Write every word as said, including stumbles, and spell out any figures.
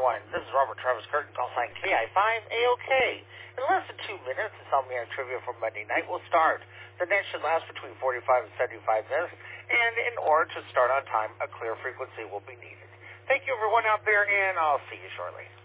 everyone. This is Robert Travis Curtin, call sign K I five A O K. In less than two minutes, Insomniac Trivia for Monday night will start. The night should last between forty-five and seventy-five minutes, and in order to start on time, a clear frequency will be needed. Thank you, everyone out there, and I'll see you shortly.